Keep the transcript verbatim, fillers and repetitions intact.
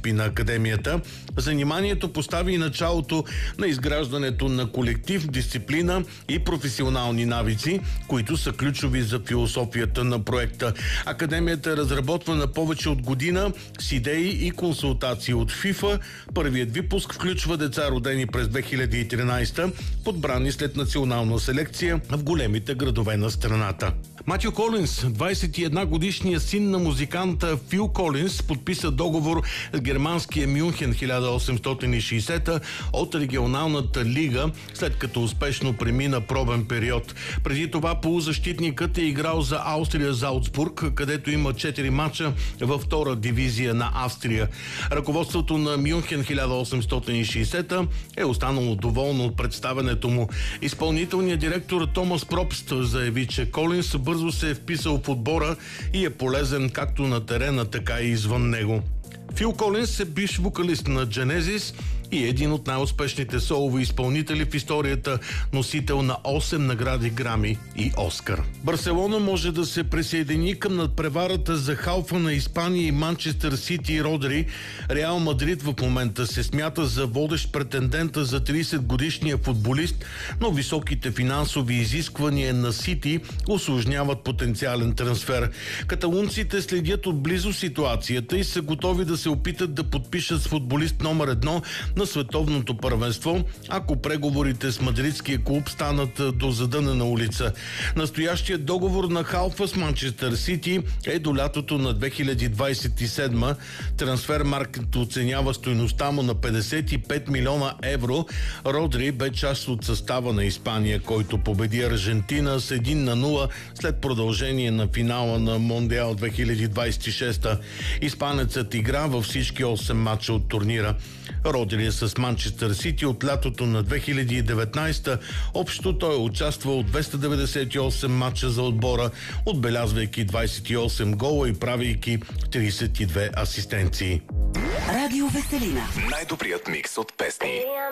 принципи на академията. Заниманието постави и началото на изграждането на колектив, дисциплина и професионални навици, които са ключови за философията на проекта. Академията е разработвана повече от година с идеи и консултации от ФИФА. Първият випуск включва деца, родени през две хиляди и тринадесета, подбрани след национална селекция в големите градове на страната. Матю Колинс, двадесет и една годишният син на музиканта Фил Колинс, подписа договор с германския Мюнхен хиляда осемстотин и шейсета от регионалната лига, след като успешно премина пробен период. Преди това полузащитникът е играл за Аустрия Залцбург, където има четири мача във втора дивизия на Австрия. Ръководството на Мюнхен хиляда осемстотин и шейсета е останало доволно от представенето му. Изпълнителният директор Томас Пропст заяви, че Колинс бързо се е вписал в отбора и е полезен както на терена, така и извън него. Фил Колинс е бивш вокалист на Genesis и един от най-успешните солови изпълнители в историята, носител на осем награди Грами и Оскар. Барселона може да се присъедини към надпреварата за халфа на Испания и Манчестър Сити и Родри. Реал Мадрид в момента се смята за водещ претендента за тридесетгодишния футболист, но високите финансови изисквания на Сити усложняват потенциален трансфер. Каталунците следят отблизо ситуацията и са готови да се опитат да подпишат с футболист номер едно на световното първенство, ако преговорите с мадридския клуб станат до задънена улица. Настоящият договор на халфа с Манчестър Сити е до лятото на две хиляди двадесет и седма. Трансфермаркет оценява стойността му на петдесет и пет милиона евро. Родри бе част от състава на Испания, който победи Аржентина с един на нула след продължение на финала на Мондиал две хиляди двадесет и шеста. Испанецът игра във всички осем мача от турнира. Родри е с Манчестър Сити от лятото на две хиляди и деветнадесета. Общо той е участвал в двеста деветдесет и осем мача за отбора, отбелязвайки двадесет и осем гола и правейки тридесет и две асистенции. Радио Веселина. Най-добрият микс от песни.